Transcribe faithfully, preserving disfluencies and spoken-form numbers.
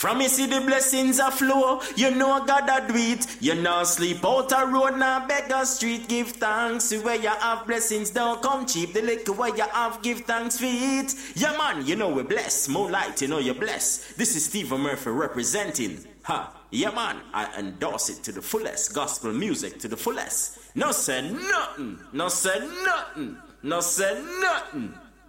From you see the blessings a flow, you know God a do it. You know sleep out a road, now beg a street. Give thanks where you have blessings, don't come cheap. The liquor where you have, give thanks for it. Yeah man, you know we're blessed. More light, you know you're blessed. This is Stephen Murphy representing. Ha, yeah man, I endorse it to the fullest. Gospel music to the fullest. No say nothing, no say nothing, no say nothing.